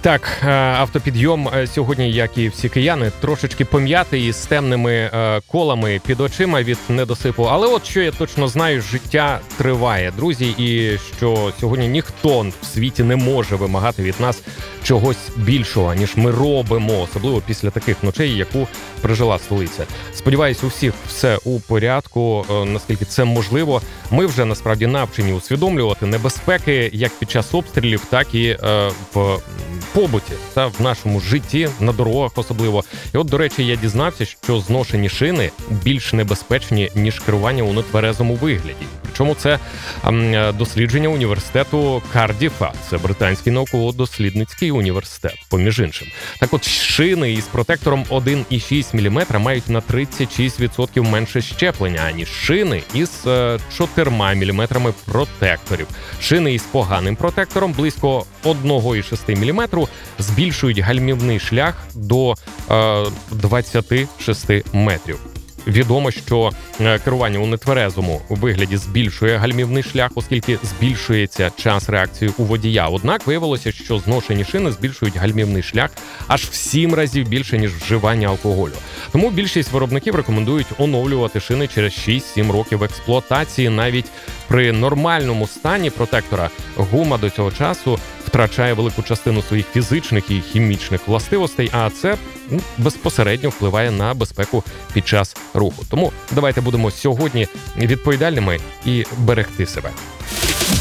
Так, автопідйом сьогодні, як і всі кияни, трошечки пом'ятий із темними колами під очима від недосипу. Але от що я точно знаю, життя триває, друзі, і що сьогодні ніхто в світі не може вимагати від нас чогось більшого, ніж ми робимо, особливо після таких ночей, яку пережила столиця. Сподіваюсь, у всіх все у порядку, наскільки це можливо. Ми вже насправді навчені усвідомлювати небезпеки як під час обстрілів, так і в побуті та в нашому житті, на дорогах особливо. І от, до речі, я дізнався, що зношені шини більш небезпечні, ніж керування у нетверезому вигляді. Причому це дослідження університету Кардіфа. Це британський науково-дослідницький університет, поміж іншим. Так от, шини із протектором 1,6 мм мають на 36% менше щеплення, аніж шини із 4 мм протекторів. Шини із поганим протектором близько 1,6 мм збільшують гальмівний шлях до 26 метрів. Відомо, що керування у нетверезому вигляді збільшує гальмівний шлях, оскільки збільшується час реакції у водія. Однак виявилося, що зношені шини збільшують гальмівний шлях аж в 7 разів більше, ніж вживання алкоголю. Тому більшість виробників рекомендують оновлювати шини через 6-7 років експлуатації. Навіть при нормальному стані протектора гума до цього часу втрачає велику частину своїх фізичних і хімічних властивостей, а це безпосередньо впливає на безпеку під час руху. Тому давайте будемо сьогодні відповідальними і берегти себе.